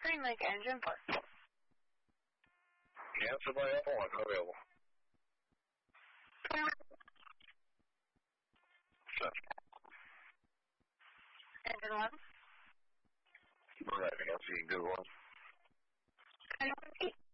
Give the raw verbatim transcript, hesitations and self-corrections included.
bring like engine parts? Yeah, somebody have one available. Engine one? Right, I see a good one. I don't see.